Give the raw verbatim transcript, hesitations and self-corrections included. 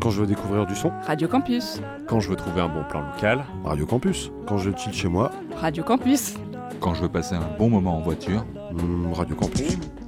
Quand je veux découvrir du son, Radio Campus. Quand je veux trouver un bon plan local, Radio Campus. Quand je chill chez moi, Radio Campus. Quand je veux passer un bon moment en voiture, hmm, Radio Campus.